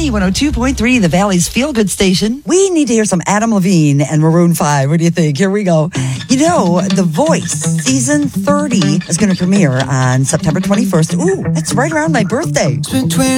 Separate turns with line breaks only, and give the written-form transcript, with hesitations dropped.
Z102.3, the Valley's feel-good station.
We need to hear some Adam Levine and Maroon 5. What do you think? Here we go. You know, The Voice season 30 is going to premiere on September 21st. Ooh, that's right around my birthday.
Between